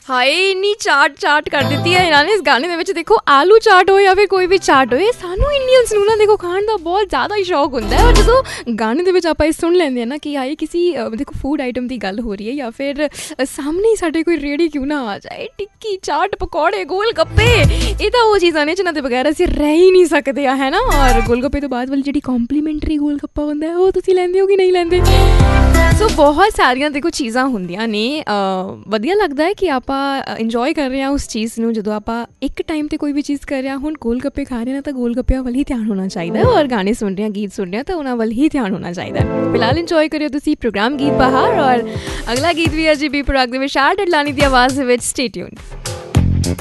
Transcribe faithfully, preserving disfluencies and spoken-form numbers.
ਹਾਏ ਇੰਨੀ ਚਾਟ ਚਾਟ ਕਰ ਦਿੱਤੀ ਹੈ ਇਹਨਾਂ ਨੇ ਇਸ ਗਾਣੇ ਦੇ ਵਿੱਚ। ਦੇਖੋ ਆਲੂ ਚਾਟ ਹੋਏ ਜਾਂ ਫਿਰ ਕੋਈ ਵੀ ਚਾਟ ਹੋਏ, ਸਾਨੂੰ ਇੰਡੀਅਨਸ ਨੂੰ ਨਾ ਦੇਖੋ ਖਾਣ ਦਾ ਬਹੁਤ ਜ਼ਿਆਦਾ ਹੀ ਸ਼ੌਕ ਹੁੰਦਾ ਹੈ। ਔਰ ਜਦੋਂ ਗਾਣੇ ਦੇ ਵਿੱਚ ਆਪਾਂ ਇਹ ਸੁਣ ਲੈਂਦੇ ਹਾਂ ਨਾ ਕਿ ਹਾਏ ਕਿਸੇ ਦੇਖੋ ਫੂਡ ਆਈਟਮ ਦੀ ਗੱਲ ਹੋ ਰਹੀ ਹੈ ਜਾਂ ਫਿਰ ਸਾਹਮਣੇ ਸਾਡੇ ਕੋਈ ਰੇਹੜੀ ਕਿਉਂ ਨਾ ਆ ਜਾਏ, ਟਿੱਕੀ ਚਾਟ ਪਕੌੜੇ ਗੋਲ ਗੱਪੇ, ਇਹ ਤਾਂ ਉਹ ਚੀਜ਼ਾਂ ਨੇ ਜਿਨ੍ਹਾਂ ਦੇ ਬਗੈਰ ਅਸੀਂ ਰਹਿ ਹੀ ਨਹੀਂ ਸਕਦੇ ਆ, ਹੈ ਨਾ। ਔਰ ਗੋਲ ਗੱਪੇ ਤੋਂ ਬਾਅਦ ਵਾਲੀ ਜਿਹੜੀ ਕੰਪਲੀਮੈਂਟਰੀ ਗੋਲ ਗੱਪਾ ਹੁੰਦਾ ਉਹ ਤੁਸੀਂ ਲੈਂਦੇ ਹੋ ਕਿ ਨਹੀਂ ਲੈਂਦੇ। ਸੋ ਬਹੁਤ ਸਾਰੀਆਂ ਦੇਖੋ ਚੀਜ਼ਾਂ ਹੁੰਦੀਆਂ ਨੇ, ਵਧੀਆ ਲੱਗਦਾ ਹੈ ਕਿ ਆਪਾਂ ਇੰਜੋਏ ਕਰ ਰਹੇ ਹਾਂ ਉਸ ਚੀਜ਼ ਨੂੰ। ਜਦੋਂ ਆਪਾਂ ਇੱਕ ਟਾਈਮ 'ਤੇ ਕੋਈ ਵੀ ਚੀਜ਼ ਕਰ ਰਹੇ ਹਾਂ, ਹੁਣ ਗੋਲ ਗੱਪੇ ਖਾ ਰਹੇ ਹਾਂ ਤਾਂ ਗੋਲ ਗੱਪਿਆਂ ਵੱਲ ਹੀ ਧਿਆਨ ਹੋਣਾ ਚਾਹੀਦਾ ਹੈ। ਔਰ ਗਾਣੇ ਸੁਣ ਰਹੇ ਹਾਂ, ਗੀਤ ਸੁਣ ਰਹੇ ਹਾਂ ਤਾਂ ਉਹਨਾਂ ਵੱਲ ਹੀ ਧਿਆਨ ਹੋਣਾ ਚਾਹੀਦਾ ਹੈ। ਫਿਲਹਾਲ ਇੰਜੋਏ ਕਰਿਓ ਤੁਸੀਂ ਪ੍ਰੋਗਰਾਮ ਗੀਤ ਬਹਾਰ। ਔਰ ਅਗਲਾ ਗੀਤ ਵੀ ਹੈ ਜੀ ਬੀ ਪ੍ਰਾਗ ਦੇ ਵਿਸ਼ਾਲ ਡਡਲਾਨੀ ਦੀ ਆਵਾਜ਼ ਦੇ ਵਿੱਚ। Stay tuned.